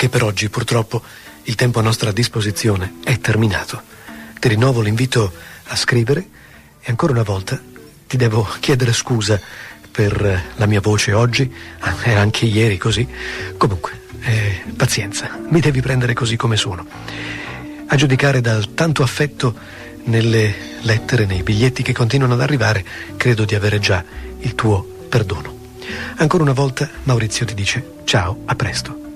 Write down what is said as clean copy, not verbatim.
anche per oggi, purtroppo, il tempo a nostra disposizione è terminato. Ti rinnovo l'invito a scrivere e ancora una volta ti devo chiedere scusa per la mia voce oggi, e anche ieri così. Comunque, pazienza, mi devi prendere così come sono. A giudicare dal tanto affetto nelle lettere, nei biglietti che continuano ad arrivare, credo di avere già il tuo perdono. Ancora una volta Maurizio ti dice ciao, a presto.